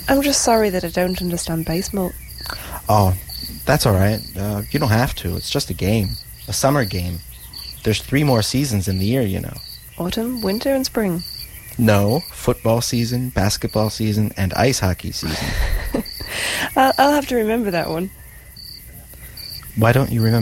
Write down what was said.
I'm just sorry that I don't understand baseball. Oh, that's alright. You don't have to. It's just a game. A summer game. There's 3 more seasons in the year, you know. Autumn, winter, and spring. No, football season, basketball season, and ice hockey season. I'll have to remember that one. Why don't you remember